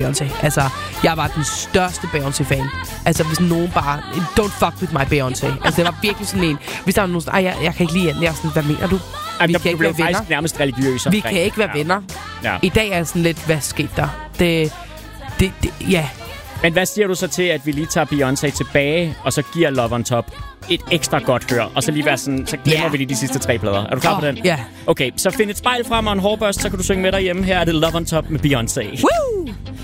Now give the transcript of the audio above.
Beyoncé. Altså, jeg var den største Beyoncé-fan. Altså, hvis nogen bare... Don't fuck with my Beyoncé. Altså, det var virkelig sådan en... Hvis der var nogen sådan... jeg kan ikke lide hende. Jeg er sådan, hvad mener du? Vi kan ikke være venner. Faktisk nærmest religiøs. Vi kan ikke være venner. Ja. I dag er sådan lidt, hvad skete der? Ja. Men hvad siger du så til, at vi lige tager Beyoncé tilbage, og så giver Love on Top et ekstra godt hør, og så lige være sådan, så glemmer vi lige de sidste 3 plader. Er du klar på den? Ja. Okay, så find et spejl frem og en hårbørst, så kan du synge med derhjemme. Her er det Love on Top med Beyoncé. Woo!